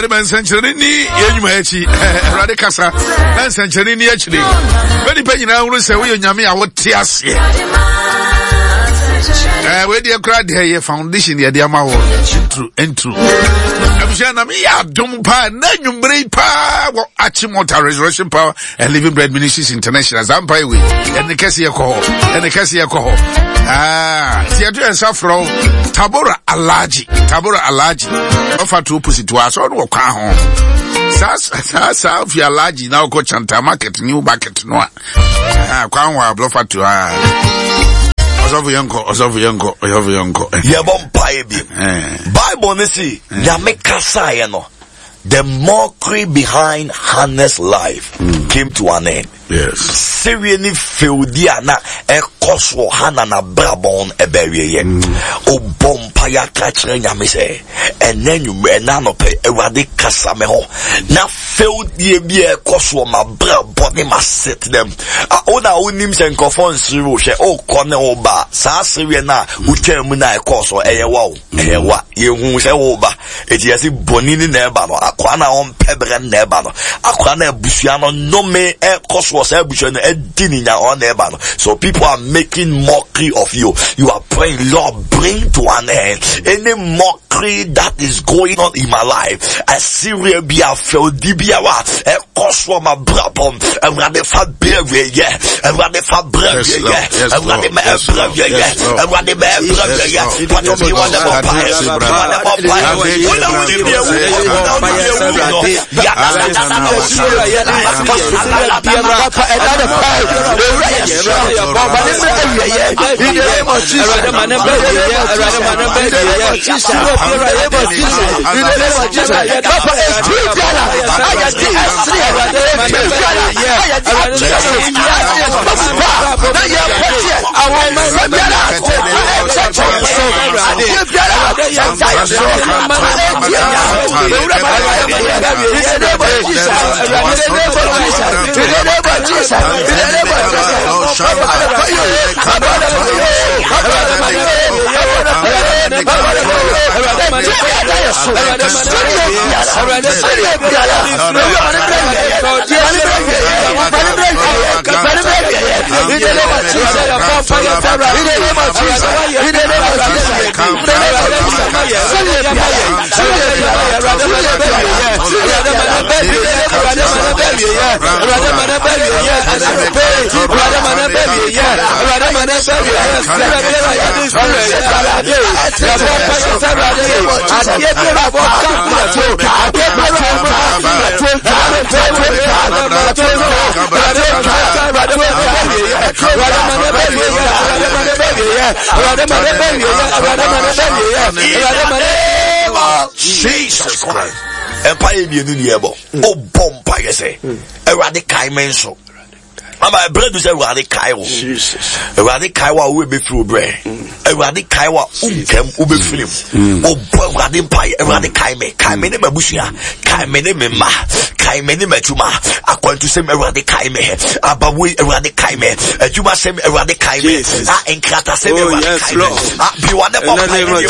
Everybody man century ni yenyuma echi. Everybody kasa man century ni echi. When the na unu say we nyame a wote ase. We dey crowd here foundation here dey ama wo true. Abusha na me ya dom pa na nwumbre pa wo Achimota Resurrection Power and Living Bread Ministries International Zampai we. And the kesi yako ho. Si adu ensa from Tabora Alaji. Offer to opposite to us on kwa ho. Sa if you Alaji now go Chanta market new market no. Kwa ho offer to Ozofu yonko. Yebon paebi. Bible nisi nyame kasa ye no. The mockery behind Hannah's life came to an end. Yes. Seriously feudia na ekoswo Hannah na brabon eberiye. O bompa ya kachre nyame se. Enenyu na no pe ewade kasa me ho. Na feudie bi ekoswo ma brabon ni ma set them. Ona onim se nkofon siro hwe o kone oba. Sa serie na utwa mu na ekoswo eyewa yehu se oba. Eti yesi bonini na eba no. Akwana on pebre na eba no. Akwana ebusua no no me ekoswo se ebusua no edini nya on eba no. So people are making mockery of you. You are praying, Lord, bring to an end any mockery that is going on in my life. I see where be a feldibiawa ekoswo ma brabom ewade fa brave ye ewade fa brave ye ewade me brave ye ewade me brave ye what do you want to buy Jesus Christ. Empire be new yebo. O bomba yese. Erade kai menso. Ama bread is erade kai wo. Jesus. Erade kai wa we be feel bread. Erade kai wa unkem ube film. O bo erade empire erade kai me ne mabusia. Kai me ne mema. Kai me ne matuma. Akwantu sem erade kai me. Abawe erade kai me. Aduma sem erade kai me. Enkrata sem erade kai me. Biwa ne bo kai me.